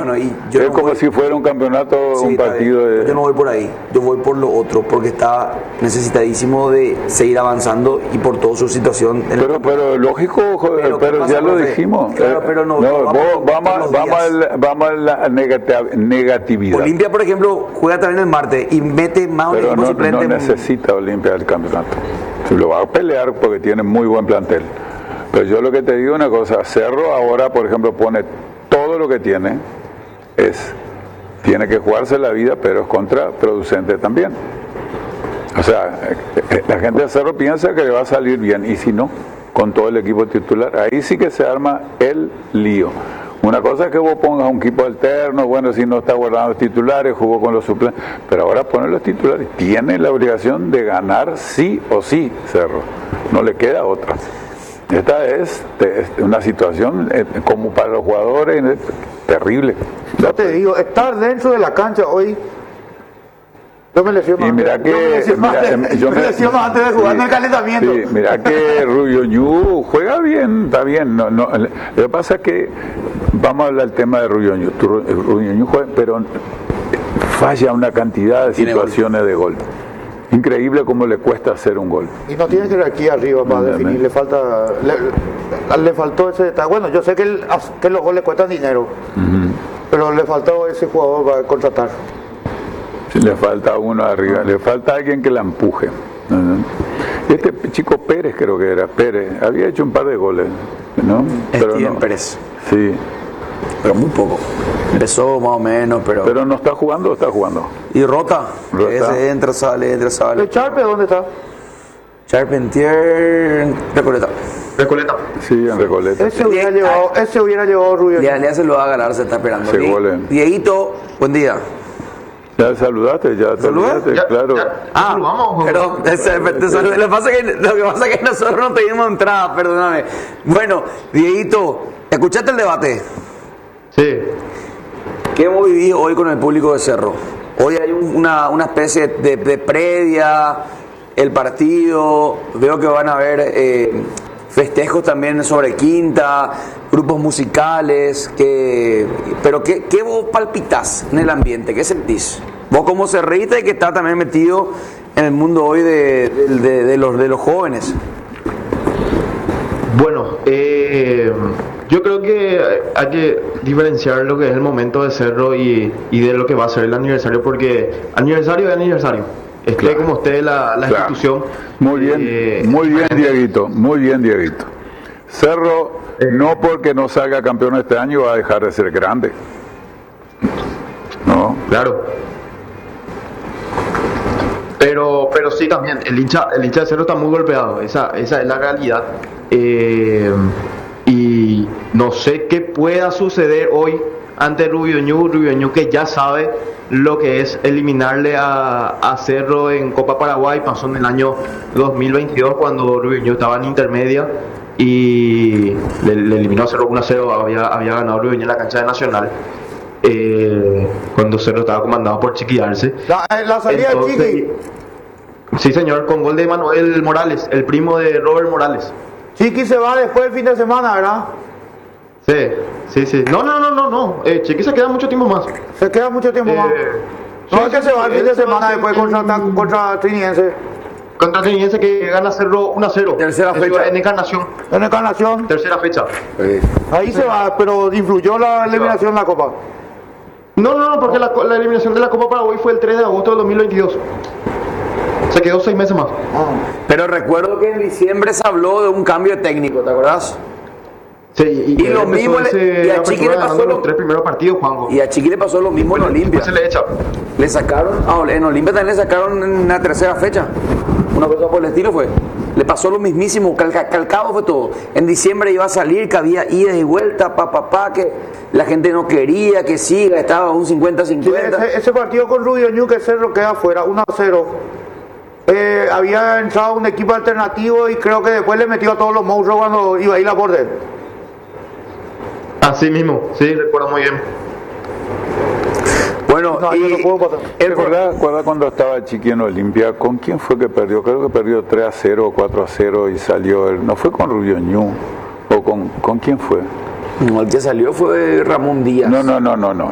Bueno, y yo es no como voy, si fuera un campeonato, sí, un está partido bien. de... Yo no voy por ahí, yo voy por lo otro, porque está necesitadísimo de seguir avanzando y por toda su situación. Pero lógico, joder, pero ya lo dijimos. Claro, pero no, vamos a la negatividad. Olimpia, por ejemplo, juega también el martes y mete más un Pero equipo suplente. no necesita Olimpia el campeonato. Si lo va a pelear porque tiene muy buen plantel. Pero yo lo que te digo una cosa, Cerro ahora, por ejemplo, pone todo lo que tiene, tiene que jugarse la vida, pero es contraproducente también. O sea, la gente de Cerro piensa que le va a salir bien, y si no, con todo el equipo titular, ahí sí que se arma el lío. Una cosa es que vos pongas un equipo alterno, bueno, si no está guardando los titulares, jugó con los suplentes, pero ahora ponen los titulares. Tiene la obligación de ganar sí o sí, Cerro. No le queda otra. Esta es una situación como para los jugadores terrible. Yo te digo, estar dentro de la cancha hoy. Yo me lesiono antes de jugar en el calentamiento. Sí, mira que Rubio Ñu juega bien, está bien. Lo que pasa es que vamos a hablar del tema de Rubio Ñu. Rubio Ñu juega, pero falla una cantidad de situaciones de gol. Increíble cómo le cuesta hacer un gol. Y no tiene jerarquía arriba para definir, le faltó ese detalle. Bueno, yo sé que los goles cuestan dinero, pero le faltó ese jugador para contratar. Sí, le falta uno arriba, le falta alguien que la empuje. Este chico Pérez, creo que era Pérez, había hecho un par de goles, ¿no? Pero no. Pérez. Sí. Pero muy poco. Empezó más o menos, pero... ¿Pero no está jugando o está jugando? Y Rota. Ese entra, sale. ¿El Charpe dónde está? Charpentier... Recoleta. Sí, en Recoleta. Ese hubiera llevado Rubio. Ya se lo va a ganar, se está esperando. Dieguito, buen día. Ya saludaste, claro. Perdón, lo que pasa es que nosotros no teníamos entrada, perdóname. Bueno, Dieguito, ¿escuchaste el debate? Sí. ¿Qué hemos vivido hoy con el público de Cerro? Hoy hay una especie de previa, el partido, veo que van a haber festejos también sobre Quinta, grupos musicales, pero ¿qué vos palpitás en el ambiente? ¿Qué sentís? Vos como cerrista y que está también metido en el mundo hoy de los jóvenes. Bueno, yo creo que hay que diferenciar lo que es el momento de Cerro y de lo que va a ser el aniversario, porque aniversario es aniversario. Esté como esté la institución. Muy bien, Dieguito, muy bien, Dieguito. Cerro, no porque no salga campeón este año va a dejar de ser grande. No. Claro. Pero sí también, el hincha de Cerro está muy golpeado, esa es la realidad. Y no sé qué pueda suceder hoy ante Rubio Ñu que ya sabe lo que es eliminarle a Cerro en Copa Paraguay. Pasó en el año 2022 cuando Rubio Ñu estaba en intermedia y le eliminó a Cerro 1-0, había ganado Rubio Ñu en la cancha de Nacional. Cuando Cerro estaba comandado por Chiqui Arce. La salida de Chiqui. Sí, señor, con gol de Manuel Morales, el primo de Robert Morales. Chiqui se va después del fin de semana, ¿verdad? Sí. No. Chiqui se queda mucho tiempo más. ¿Se queda mucho tiempo más? No, es que se va el fin de semana después contra Triniense. Contra Triniense que gana Cerro 1-0. Tercera fecha. En Encarnación. En Encarnación. Tercera fecha. Ahí se va, pero influyó la eliminación en la Copa. No, porque la eliminación de la Copa Paraguay fue el 3 de agosto del 2022. Se quedó 6 meses más. Pero recuerdo que en diciembre se habló de un cambio técnico, ¿te acordás? Sí, y lo mismo y a Chiqui le pasó los 3 primeros partidos, Juanjo. Y a Chiqui le pasó lo mismo en Olimpia. Se le echa. Le sacaron, en Olimpia también le sacaron en la tercera fecha. Una cosa por el estilo fue. Le pasó lo mismísimo, calcado fue todo. En diciembre iba a salir, que había idas y vueltas, que la gente no quería que siga, estaba un 50-50. Sí, ese partido con Rubio Ñu que Cerro queda afuera, 1-0. Había entrado un equipo alternativo y creo que después le metió a todos los monstruos cuando iba a ir a borde. Así mismo, sí, recuerdo muy bien. Bueno, ¿Recuerda cuando estaba Chiqui en Olimpia? ¿Con quién fue que perdió? Creo que perdió 3-0 o 4-0 y salió él. ¿No fue con Rubio Ñu? ¿O con quién fue? No, el que salió fue Ramón Díaz. No.